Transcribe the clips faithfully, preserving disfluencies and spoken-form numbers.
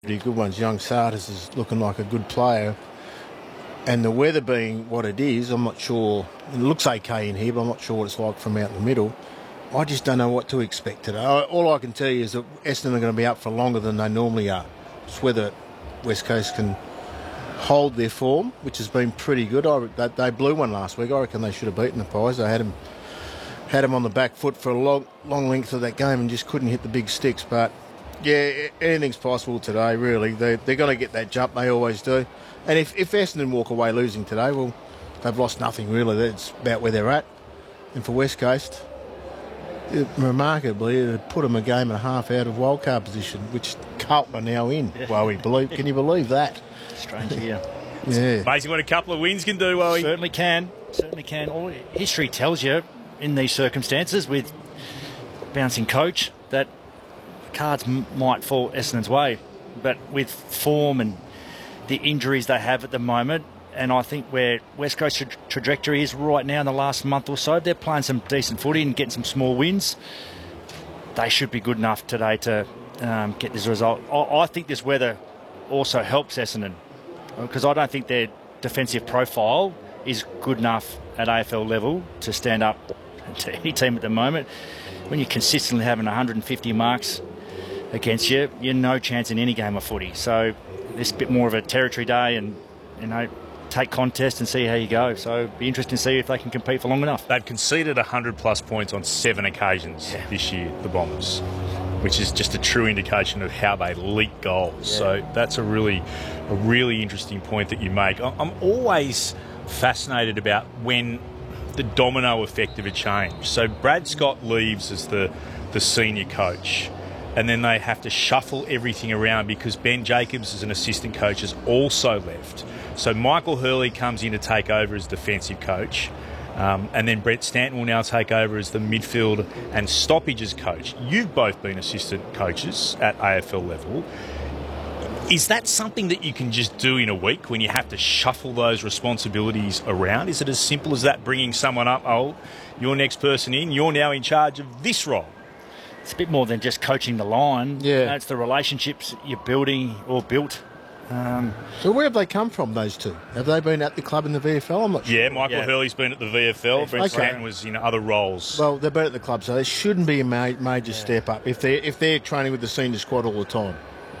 Pretty good ones. Young Sardis is looking like a good player. And the weather being what it is, I'm not sure. It looks okay in here, but I'm not sure what it's like from out in the middle. I just don't know what to expect today. All I can tell you is that Essendon are going to be up for longer than they normally are. It's whether West Coast can hold their form, which has been pretty good. I, they, they blew one last week. I reckon they should have beaten the Pies. They had them, had them on the back foot for a long, long length of that game and just couldn't hit the big sticks. But yeah, anything's possible today, really. They, they're going to get that jump, they always do. And if, if Essendon walk away losing today, well, they've lost nothing, really. That's about where they're at. And for West Coast, it, remarkably, it put them a game and a half out of wildcard position, which Carlton are now in. Yeah. Well, we believe. Can you believe that? Strange, yeah. Yeah. Amazing what a couple of wins can do, Wowie. Certainly can. Certainly can. All history tells you in these circumstances with bouncing coach that cards m- might fall Essendon's way. But with form and the injuries they have at the moment, and I think where West Coast tra- trajectory is right now in the last month or so, they're playing some decent footy and getting some small wins. They should be good enough today to um, get this result. I-, I think this weather also helps Essendon because I don't think their defensive profile is good enough at A F L level to stand up to any team at the moment. When you're consistently having one hundred fifty marks against you, you're no chance in any game of footy. So this bit more of a territory day and, you know, take contest and see how you go. So it'd be interesting to see if they can compete for long enough. They've conceded one hundred plus points on seven occasions yeah. this year, the Bombers, which is just a true indication of how they leak goals. Yeah. So that's a really, a really interesting point that you make. I'm always fascinated about when the domino effect of a change. So Brad Scott leaves as the, the senior coach, and then they have to shuffle everything around because Ben Jacobs as an assistant coach has also left. So Michael Hurley comes in to take over as defensive coach, um, and then Brett Stanton will now take over as the midfield and stoppages coach. You've both been assistant coaches at A F L level. Is that something that you can just do in a week when you have to shuffle those responsibilities around? Is it as simple as that, bringing someone up, oh, you're next person in, you're now in charge of this role? It's a bit more than just coaching the line. Yeah. You know, it's the relationships you're building or built. Um, so where have they come from, those two? Have they been at the club in the V F L? I'm not sure. Yeah, Michael yeah. Hurley's been at the V F L. Brent okay. Stanton was in other roles. Well, they've been at the club, so there shouldn't be a ma- major yeah. step up if they're, if they're training with the senior squad all the time.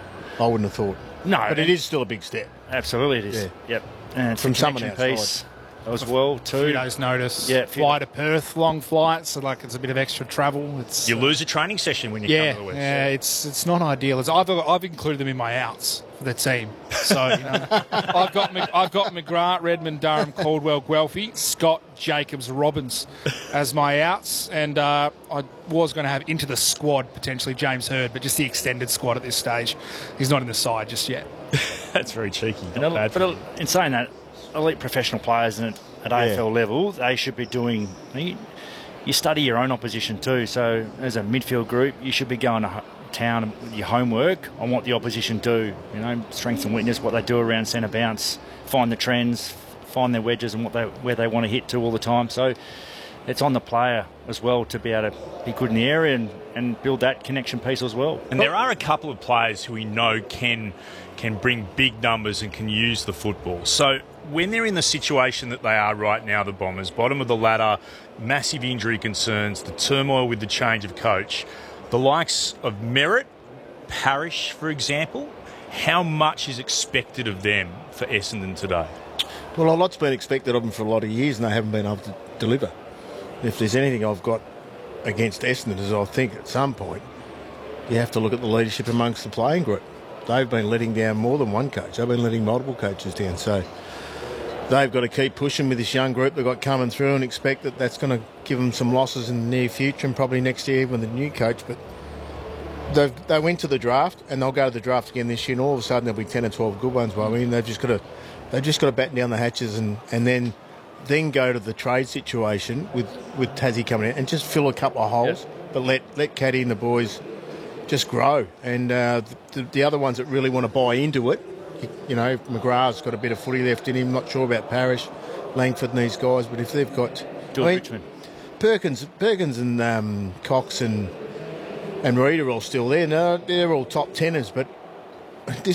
I wouldn't have thought. No. But it is still a big step. Absolutely it is. Yeah. Yep. And it's from a someone connection outside. Piece as well, too. A few days' notice. Yeah, fly to Perth, long flight, so like it's a bit of extra travel. It's You uh, lose a training session when you yeah, come to the West. Yeah, it's it's not ideal. It's, I've I've included them in my outs for the team. So you know, I've got I've got McGrath, Redmond, Durham, Caldwell, Guelphy, Scott, Jacobs, Robbins as my outs, and uh, I was going to have into the squad potentially James Hird, but just the extended squad at this stage. He's not in the side just yet. That's very cheeky. And a, but in saying that, elite professional players at, at A F L yeah. level, they should be doing. You, you study your own opposition too. So as a midfield group, you should be going to town with your homework on what the opposition do. You know, strengths and weakness, what they do around centre bounce, find the trends, find their wedges and what they where they want to hit to all the time. So it's on the player as well to be able to be good in the area and, and build that connection piece as well. And there are a couple of players who we know can can bring big numbers and can use the football. So when they're in the situation that they are right now, the Bombers, bottom of the ladder, massive injury concerns, the turmoil with the change of coach, the likes of Merritt, Parrish, for example, how much is expected of them for Essendon today? Well, a lot's been expected of them for a lot of years and they haven't been able to deliver. If there's anything I've got against Essendon is I think at some point you have to look at the leadership amongst the playing group. They've been letting down more than one coach. They've been letting multiple coaches down. So they've got to keep pushing with this young group they've got coming through and expect that that's going to give them some losses in the near future and probably next year with the new coach. But they've, they went to the draft and they'll go to the draft again this year and all of a sudden there'll be ten or twelve good ones. Well, I mean, they've just got to they've just got to batten down the hatches and, and then then go to the trade situation with, with Tassie coming in and just fill a couple of holes, yep. but let, let Caddy and the boys just grow. And uh, the, the other ones that really want to buy into it, you, you know, McGrath's got a bit of footy left in him, not sure about Parrish, Langford and these guys, but if they've got... George I mean, Richmond. Perkins, Perkins and um, Cox and and Reid are all still there. No, they're all top teners, but this